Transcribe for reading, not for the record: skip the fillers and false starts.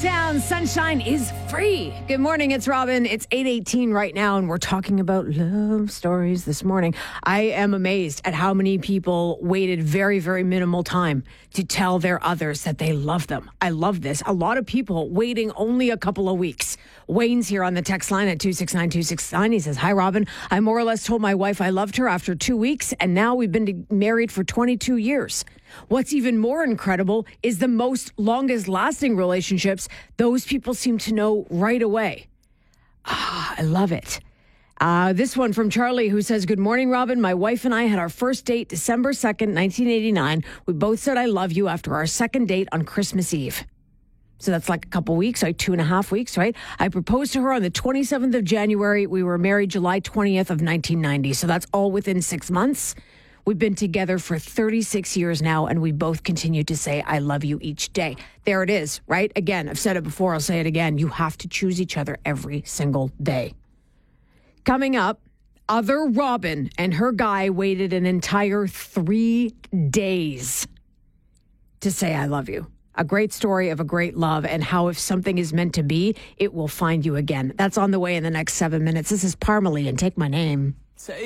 downtown. Sunshine is free. Good morning. It's Robin. It's 8:18 right now, and we're talking about love stories this morning. I am amazed at how many people waited very, very minimal time to tell their others that they love them. I love this. A lot of people waiting only a couple of weeks. Wayne's here on the text line at 269-269. He says, "Hi, Robin. I more or less told my wife I loved her after 2 weeks, and now we've been married for 22 years. What's even more incredible is the most longest lasting relationships, those people seem to know right away." I love it. This one from Charlie, who says, "Good morning, Robin. My wife and I had our first date December 2nd, 1989. We both said I love you after our second date on Christmas Eve." So that's like a couple weeks, like 2.5 weeks, right? "I proposed to her on the 27th of January. We were married July 20th of 1990. So that's all within 6 months. We've been together for 36 years now, and we both continue to say, I love you each day." There it is, right? Again, I've said it before. I'll say it again. You have to choose each other every single day. Coming up, other Robin and her guy waited an entire 3 days to say, I love you. A great story of a great love and how if something is meant to be, it will find you again. That's on the way in the next 7 minutes. This is Parmalee and Take My Name.